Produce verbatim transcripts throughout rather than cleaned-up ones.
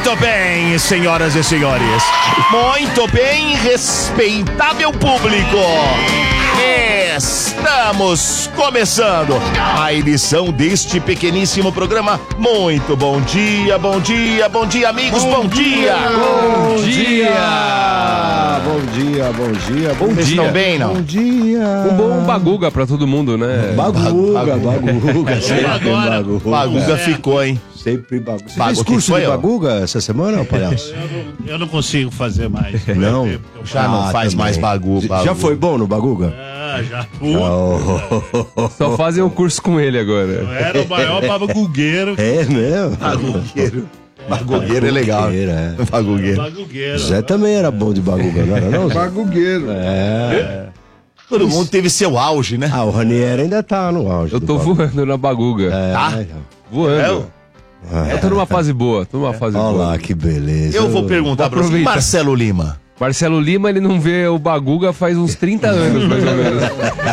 Muito bem, senhoras e senhores. Muito bem, respeitável público. Estamos começando a edição deste pequeníssimo programa. Muito bom dia, bom dia, bom dia, amigos, bom, bom dia. Bom dia. Bom dia, bom dia, bom Vocês dia. estão bem, não? Bom dia. Um bom baguga pra todo mundo, né? Baguga, baguga, sempre Agora, baguga. baguga ficou, hein? Sempre baguga. Você Bagu- fez que curso foi, de ó? baguga essa semana, palhaço? Eu não, eu não consigo fazer mais. Não? Eu, Já não Ah, faz também. mais bagu, bagu. Já foi bom no baguga? ah, já fui. Oh. Só fazem o curso com ele agora. Eu era o maior bagugueiro. É mesmo? Bagugueiro. Bagugueiro é legal. Bagugueiro, é. Bagugueiro. Bagugueiro. Zé também era bom de baguga, não era não? Zé? Bagugueiro. É. Todo mundo teve seu auge, né? Ah, o Ranieri ainda tá no auge. Eu do tô baguga. voando na baguga. É, Tá? então. Voando. Eu tô numa fase boa, tô numa fase Olha boa. lá, que beleza. Eu vou perguntar pra você, aproveitar. Marcelo Lima. Marcelo Lima, ele não vê o baguga faz uns trinta anos, mais ou menos.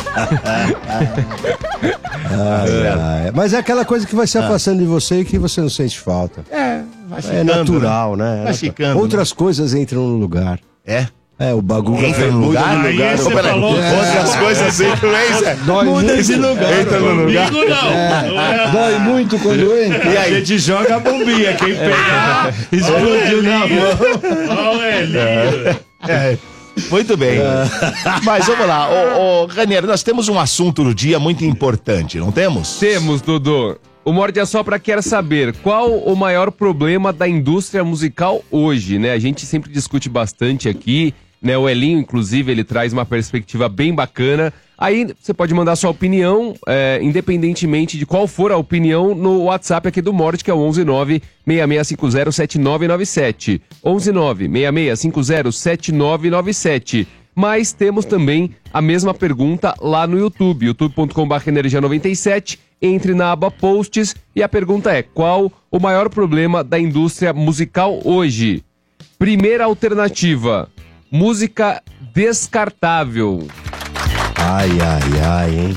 Ai, ai. Mas é aquela coisa que vai se afastando de você e que você não sente falta. É, vai É ficando, natural, né? Vai ficando, Outras coisas entram no lugar. É? É, o baguga Entra vem no muda lugar? de Aí lugar. você Peraí, falou- outras coisas entram, hein, Zé? Dói Muda muito. de lugar. Entra no lugar. Comigo não. Não é? Dói muito quando entra. E A aí? gente joga a bombinha. Quem pegar, explodiu na mão. Olha o Elinho. É, muito bem. Mas vamos lá, ô, ô Ranieri, nós temos um assunto do dia muito importante, não temos? Temos, Dudu. O Morde a Sopra quer saber qual o maior problema da indústria musical hoje, né? A gente sempre discute bastante aqui, né? O Elinho, inclusive, ele traz uma perspectiva bem bacana. Aí você pode mandar sua opinião, é, independentemente de qual for a opinião, no WhatsApp aqui do Morde, que é o onze nove seis seis cinco zero sete nove nove sete. onze nove seis seis cinco zero sete nove nove sete. Mas temos também a mesma pergunta lá no YouTube, youtube ponto com barra energia noventa e sete. Entre na aba Posts e a pergunta é: qual o maior problema da indústria musical hoje? Primeira alternativa: música descartável. Ai, ai, ai, hein?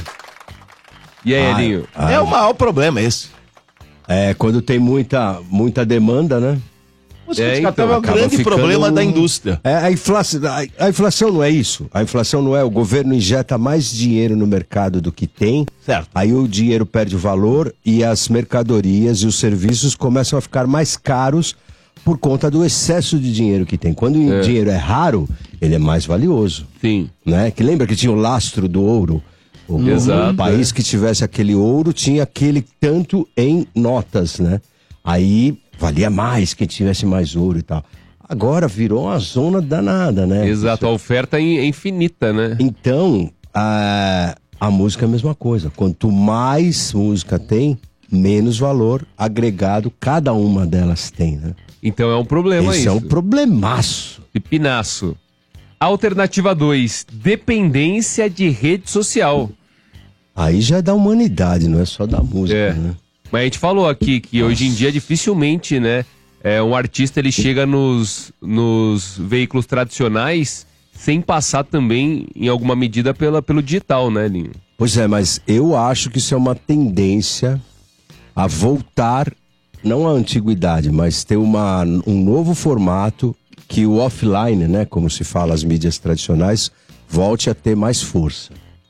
E aí, Ai, Elinho? ai. É o maior problema esse. É, quando tem muita, muita demanda, né? Música É, descartável então, é um acaba grande ficando problema um- da indústria. É, a, inflação, a, a inflação não é isso. A inflação não é o governo injeta mais dinheiro no mercado do que tem. Certo. Aí o dinheiro perde valor e as mercadorias e os serviços começam a ficar mais caros por conta do excesso de dinheiro que tem. Quando o dinheiro é raro, ele é mais valioso, Sim. né? Que lembra que tinha o lastro do ouro? O, Exato, o país que tivesse aquele ouro tinha aquele tanto em notas, né? Aí valia mais quem tivesse mais ouro e tal. Agora virou uma zona danada, né? Exato, a oferta é é infinita, né? Então, a, a música é a mesma coisa. Quanto mais música tem, menos valor agregado cada uma delas tem, né? Então é um problema Esse isso. é um problemaço. Pipinaço. Alternativa dois: dependência de rede social. Aí já é da humanidade, não é só da música, É. né? Mas a gente falou aqui que hoje em dia dificilmente, né, é, um artista ele chega nos, nos veículos tradicionais sem passar também, em alguma medida, pela, pelo digital, né, Linho? Pois é, mas eu acho que isso é uma tendência a voltar, não à antiguidade, mas ter uma, um novo formato que o offline, né, como se fala as mídias tradicionais, volte a ter mais força.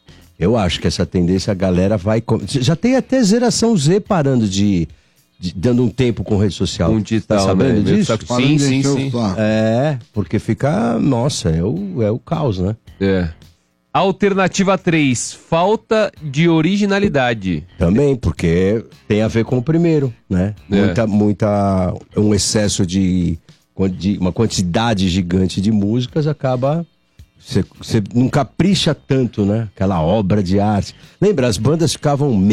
Eu acho que essa tendência a galera vai... com- Já tem até geração Z parando de... de- dando um tempo com rede social. Com digital, tá sabendo né? disso? Sim, Parando de sim, encher o sim. saco. É, porque fica... Nossa, é o, é o caos, né? É. Alternativa três: falta de originalidade. Também, porque tem a ver com o primeiro, né? É. Muita, muita... Um excesso de, de... Uma quantidade gigante de músicas acaba... Você não capricha tanto, né? Aquela obra de arte. Lembra, as bandas ficavam